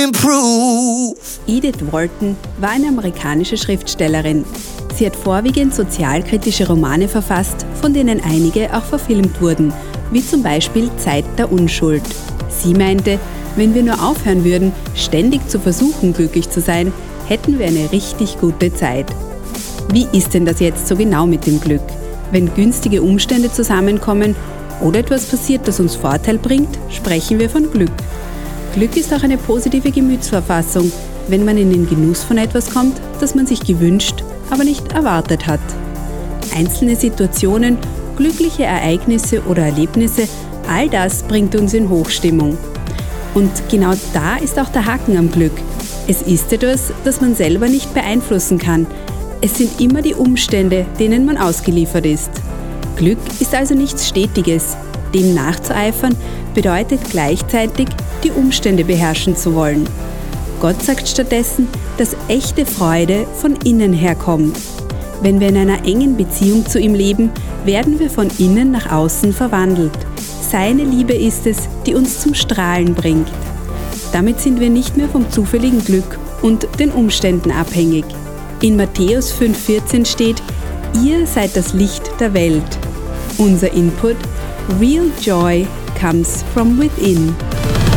improve. Edith Wharton war eine amerikanische Schriftstellerin. Sie hat vorwiegend sozialkritische Romane verfasst, von denen einige auch verfilmt wurden, wie zum Beispiel Zeit der Unschuld. Sie meinte, wenn wir nur aufhören würden, ständig zu versuchen, glücklich zu sein, hätten wir eine richtig gute Zeit. Wie ist denn das jetzt so genau mit dem Glück? Wenn günstige Umstände zusammenkommen oder etwas passiert, das uns Vorteil bringt, sprechen wir von Glück. Glück ist auch eine positive Gemütsverfassung, wenn man in den Genuss von etwas kommt, das man sich gewünscht, aber nicht erwartet hat. Einzelne Situationen, glückliche Ereignisse oder Erlebnisse, all das bringt uns in Hochstimmung. Und genau da ist auch der Haken am Glück. Es ist etwas, das man selber nicht beeinflussen kann. Es sind immer die Umstände, denen man ausgeliefert ist. Glück ist also nichts Stetiges. Dem nachzueifern bedeutet gleichzeitig, die Umstände beherrschen zu wollen. Gott sagt stattdessen, dass echte Freude von innen herkommt. Wenn wir in einer engen Beziehung zu ihm leben, werden wir von innen nach außen verwandelt. Seine Liebe ist es, die uns zum Strahlen bringt. Damit sind wir nicht mehr vom zufälligen Glück und den Umständen abhängig. In Matthäus 5,14 steht: Ihr seid das Licht der Welt. Unser Input: Real joy comes from within.